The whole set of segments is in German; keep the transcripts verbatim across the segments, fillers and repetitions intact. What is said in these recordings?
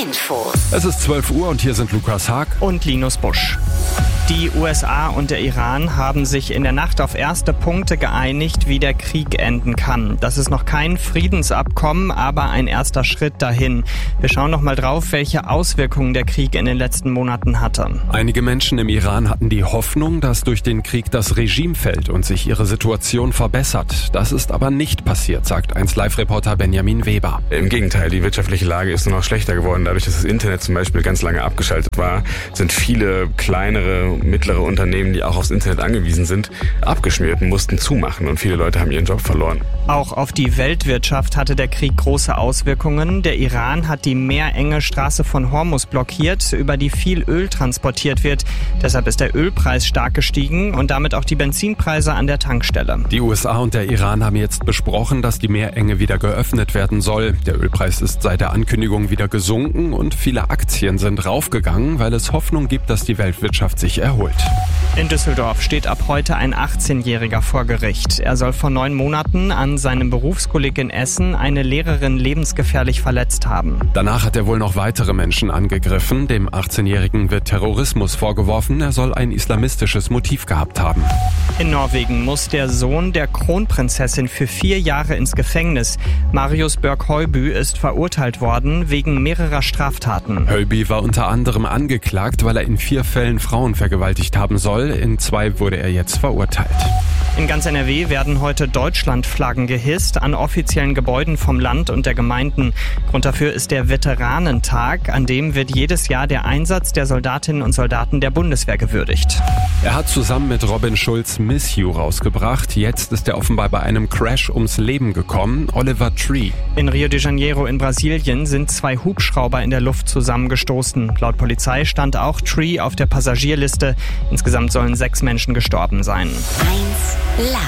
Infos. Es ist zwölf Uhr und hier sind Lukas Haag und Linus Busch. Die U S A und der Iran haben sich in der Nacht auf erste Punkte geeinigt, wie der Krieg enden kann. Das ist noch kein Friedensabkommen, aber ein erster Schritt dahin. Wir schauen noch mal drauf, welche Auswirkungen der Krieg in den letzten Monaten hatte. Einige Menschen im Iran hatten die Hoffnung, dass durch den Krieg das Regime fällt und sich ihre Situation verbessert. Das ist aber nicht passiert, sagt eins Live-Reporter Benjamin Weber. Im Gegenteil, die wirtschaftliche Lage ist nur noch schlechter geworden. Dadurch, dass das Internet zum Beispiel ganz lange abgeschaltet war, sind viele kleinere, mittlere Unternehmen, die auch aufs Internet angewiesen sind, abgeschmiert und mussten zumachen und viele Leute haben ihren Job verloren. Auch auf die Weltwirtschaft hatte der Krieg große Auswirkungen. Der Iran hat die meerenge Straße von Hormuz blockiert, über die viel Öl transportiert wird. Deshalb ist der Ölpreis stark gestiegen und damit auch die Benzinpreise an der Tankstelle. Die U S A und der Iran haben jetzt besprochen, dass die Meerenge wieder geöffnet werden soll. Der Ölpreis ist seit der Ankündigung wieder gesunken und viele Aktien sind raufgegangen, weil es Hoffnung gibt, dass die Weltwirtschaft sich erholt. In Düsseldorf steht ab heute ein achtzehnjähriger vor Gericht. Er soll vor neun Monaten an seinem Berufskolleg in Essen eine Lehrerin lebensgefährlich verletzt haben. Danach hat er wohl noch weitere Menschen angegriffen. Dem achtzehnjährigen wird Terrorismus vorgeworfen. Er soll ein islamistisches Motiv gehabt haben. In Norwegen muss der Sohn der Kronprinzessin für vier Jahre ins Gefängnis. Marius Björk-Høiby ist verurteilt worden wegen mehrerer Straftaten. Høiby war unter anderem angeklagt, weil er in vier Fällen Frauen vergewaltigt haben soll. In zwei wurde er jetzt verurteilt. In ganz N R W werden heute Deutschlandflaggen gehisst an offiziellen Gebäuden vom Land und der Gemeinden. Grund dafür ist der Veteranentag, an dem wird jedes Jahr der Einsatz der Soldatinnen und Soldaten der Bundeswehr gewürdigt. Er hat zusammen mit Robin Schulz Miss You rausgebracht. Jetzt ist er offenbar bei einem Crash ums Leben gekommen. Oliver Tree. In Rio de Janeiro in Brasilien sind zwei Hubschrauber in der Luft zusammengestoßen. Laut Polizei stand auch Tree auf der Passagierliste. Insgesamt sollen sechs Menschen gestorben sein. eins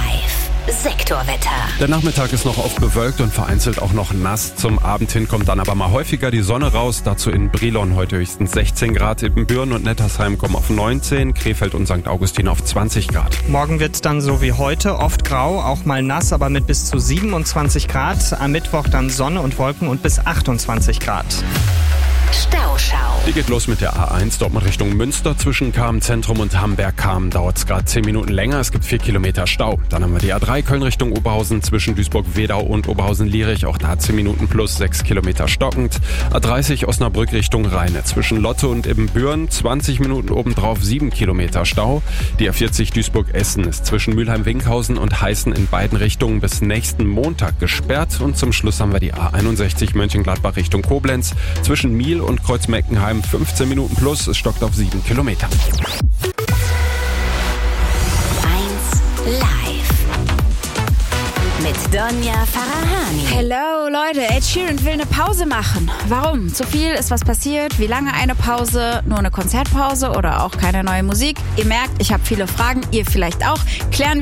Live Sektorwetter. Der Nachmittag ist noch oft bewölkt und vereinzelt auch noch nass. Zum Abend hin kommt dann aber mal häufiger die Sonne raus. Dazu in Brilon heute höchstens sechzehn Grad. Ibbenbüren und Nettersheim kommen auf neunzehn, Krefeld und Sankt Augustin auf zwanzig Grad. Morgen wird es dann so wie heute, oft grau, auch mal nass, aber mit bis zu siebenundzwanzig Grad. Am Mittwoch dann Sonne und Wolken und bis achtundzwanzig Grad. Stauschau. Die geht los mit der A eins, Dortmund Richtung Münster. Zwischen Kamen-Zentrum und Hamberg-Kamen dauert es gerade zehn Minuten länger. Es gibt vier Kilometer Stau. Dann haben wir die A drei Köln Richtung Oberhausen zwischen Duisburg-Wedau und Oberhausen-Lierich. Auch da zehn Minuten plus sechs Kilometer stockend. A dreißig Osnabrück Richtung Rheine. Zwischen Lotte und Ibbenbüren zwanzig Minuten obendrauf sieben Kilometer Stau. Die A vierzig Duisburg-Essen ist zwischen Mülheim-Winkhausen und Heißen in beiden Richtungen bis nächsten Montag gesperrt. Und zum Schluss haben wir die A einundsechzig Mönchengladbach Richtung Koblenz. Zwischen Miel und Kreuzmeckenheim fünfzehn Minuten plus, es stockt auf sieben Kilometer. eins Live mit Donja Farahani. Hello Leute, Ed Sheeran will eine Pause machen. Warum? Zu viel? Ist was passiert? Wie lange eine Pause? Nur eine Konzertpause oder auch keine neue Musik? Ihr merkt, ich habe viele Fragen, ihr vielleicht auch. Klären